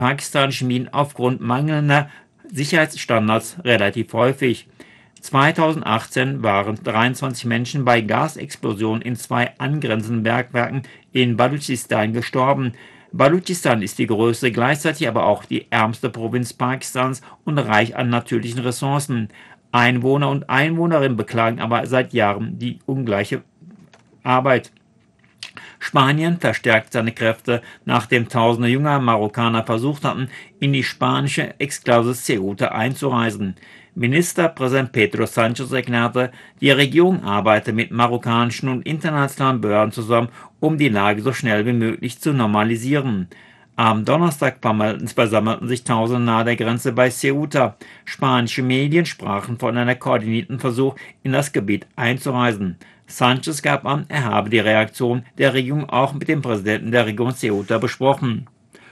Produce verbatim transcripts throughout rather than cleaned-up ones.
pakistanischen Minen aufgrund mangelnder Sicherheitsstandards relativ häufig. zweitausendachtzehn waren dreiundzwanzig Menschen bei Gasexplosionen in zwei angrenzenden Bergwerken in Baluchistan gestorben. Baluchistan ist die größte, gleichzeitig aber auch die ärmste Provinz Pakistans und reich an natürlichen Ressourcen. Einwohner und Einwohnerinnen beklagen aber seit Jahren die ungleiche Arbeit. Spanien verstärkt seine Kräfte, nachdem tausende junger Marokkaner versucht hatten, in die spanische Exklave Ceuta einzureisen. Ministerpräsident Pedro Sánchez erklärte, die Regierung arbeite mit marokkanischen und internationalen Behörden zusammen, um die Lage so schnell wie möglich zu normalisieren. Am Donnerstag versammelten sich Tausende nahe der Grenze bei Ceuta. Spanische Medien sprachen von einem koordinierten Versuch, in das Gebiet einzureisen. Sánchez gab an, er habe die Reaktion der Regierung auch mit dem Präsidenten der Region Ceuta besprochen.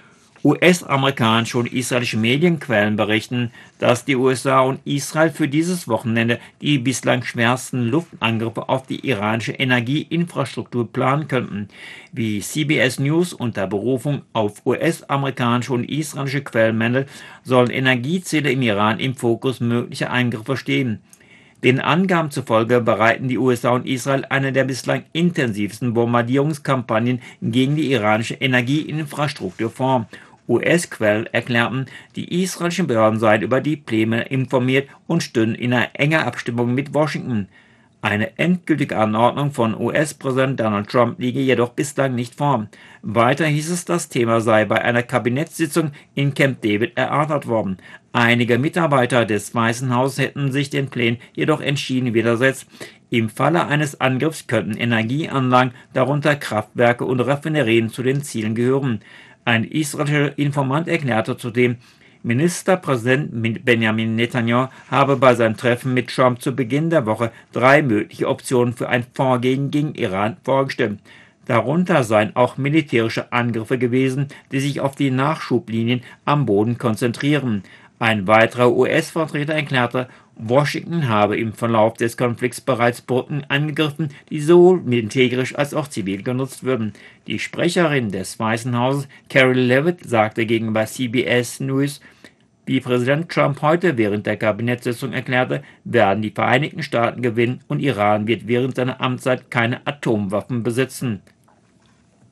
U S-amerikanische und israelische Medienquellen berichten, dass die U S A und Israel für dieses Wochenende die bislang schwersten Luftangriffe auf die iranische Energieinfrastruktur planen könnten. Wie C B S News unter Berufung auf U S-amerikanische und israelische Quellen meldet, sollen Energieziele im Iran im Fokus möglicher Eingriffe stehen. Den Angaben zufolge bereiten die U S A und Israel eine der bislang intensivsten Bombardierungskampagnen gegen die iranische Energieinfrastruktur vor. U S-Quellen erklärten, die israelischen Behörden seien über die Pläne informiert und stünden in einer enger Abstimmung mit Washington. Eine endgültige Anordnung von U S-Präsident Donald Trump liege jedoch bislang nicht vor. Weiter hieß es, das Thema sei bei einer Kabinettssitzung in Camp David erörtert worden. Einige Mitarbeiter des Weißen Hauses hätten sich den Plänen jedoch entschieden widersetzt. Im Falle eines Angriffs könnten Energieanlagen, darunter Kraftwerke und Raffinerien, zu den Zielen gehören. Ein israelischer Informant erklärte zudem, Ministerpräsident Benjamin Netanyahu habe bei seinem Treffen mit Trump zu Beginn der Woche drei mögliche Optionen für ein Vorgehen gegen Iran vorgestellt. Darunter seien auch militärische Angriffe gewesen, die sich auf die Nachschublinien am Boden konzentrieren. Ein weiterer U S-Vertreter erklärte, Washington habe im Verlauf des Konflikts bereits Brücken angegriffen, die sowohl militärisch als auch zivil genutzt würden. Die Sprecherin des Weißen Hauses, Carol Levitt, sagte gegenüber C B S News, wie Präsident Trump heute während der Kabinettssitzung erklärte, werden die Vereinigten Staaten gewinnen und Iran wird während seiner Amtszeit keine Atomwaffen besitzen.